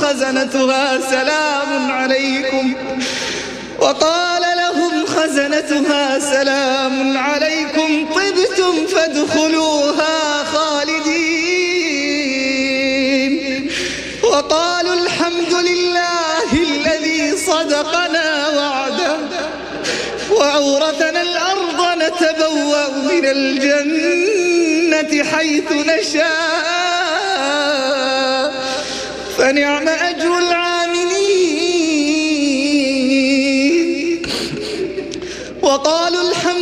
خزنتها سلام عليكم طبتم فادخلوها خالدين وقالوا الحمد لله الذي صدقنا وعده وأورثنا الأرض نتبوأ من الجنة حيث نشاء فنعم أجر العاملين وقالوا الحمد